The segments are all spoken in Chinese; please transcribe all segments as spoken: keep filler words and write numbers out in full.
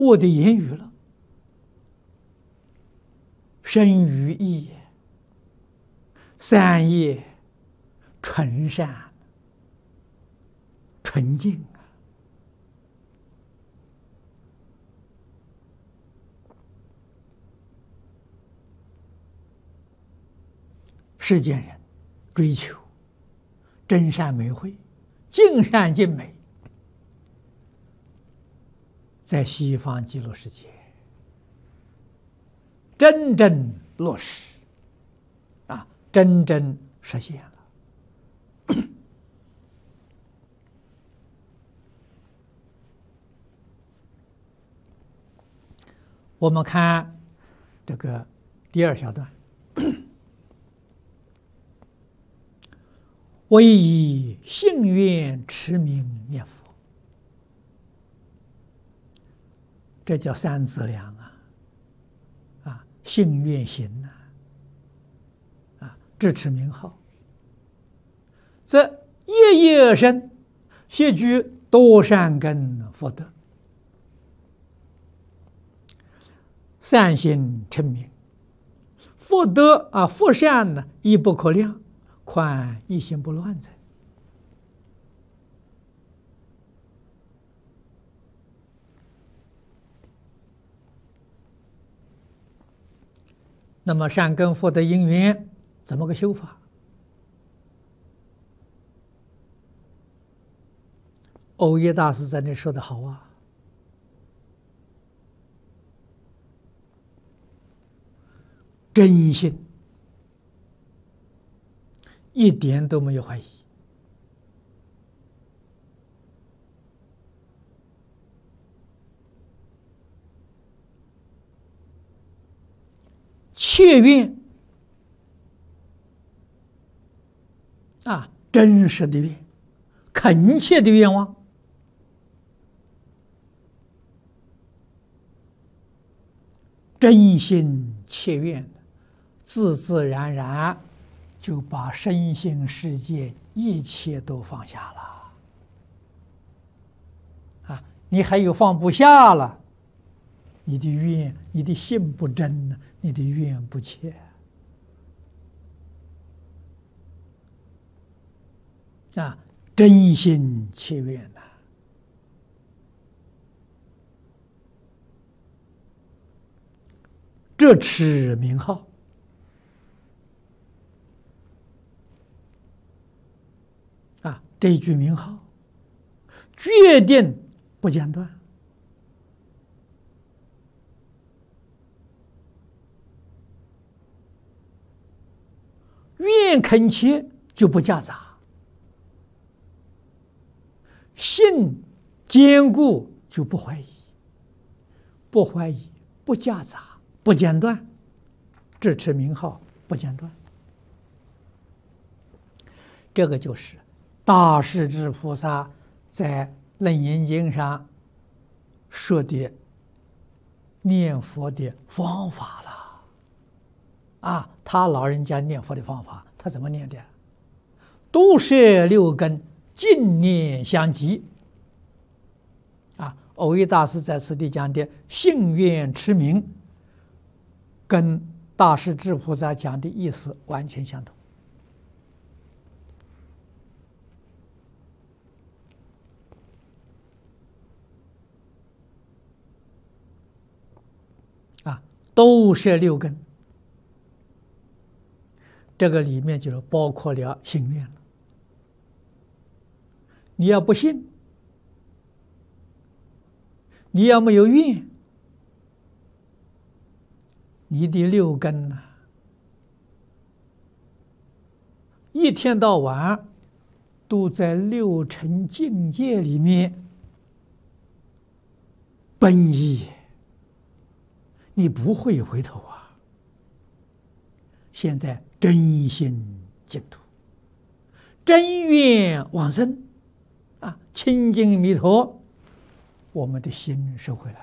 我的言语了，身语意三业纯善纯净啊！世间人追求真善美慧，尽善尽美，在西方极乐世界真正落实啊，真正实现了。我们看这个第二小段，唯以信愿持名念佛，这叫三资粮啊！啊，信愿行呐，啊，支持名号，则夜夜生，悉具多善根福德，善心称名，福德啊，福善呢，亦不可量。况一心不乱哉？那么善根福德因缘怎么个修法？耦耶大师在那说的好啊，真心。一点都没有怀疑，切愿啊，真实的愿，恳切的愿望，真心切愿，自自然然就把身心世界一切都放下了啊！你还有放不下了，你的愿，你的心不真呢，你的愿不切啊！真心切愿呐，这持名号。这一句名号，决定不间断，愿恳切就不夹杂，信坚固就不怀疑，不怀疑不夹杂不间断，支持名号不间断，这个就是大势至菩萨在《楞严经》上说的念佛的方法了啊！他老人家念佛的方法，他怎么念的？都摄六根，净念相继啊！耦耶大师在此地讲的信愿持名，跟大势至菩萨讲的意思完全相同。都摄六根，这个里面就是包括了信愿了。你要不信，你要没有愿，你的六根呢、啊，一天到晚都在六尘境界里面奔逸。你不会回头啊！现在真心净土，真愿往生啊，清净弥陀，我们的心收回来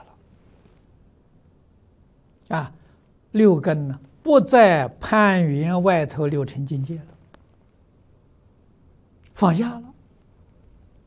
了啊！六根呢，不再攀缘外头六尘境界了，放下了。